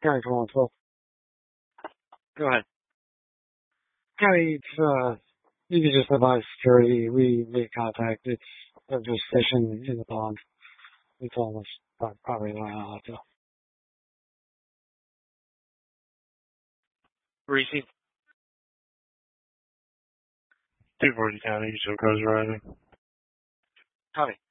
County 12. Go ahead. County, you can just advise security. We made contact. They're just fishing in the pond. We told us probably not to. Reese? 240 County, so goes riding. Howdy.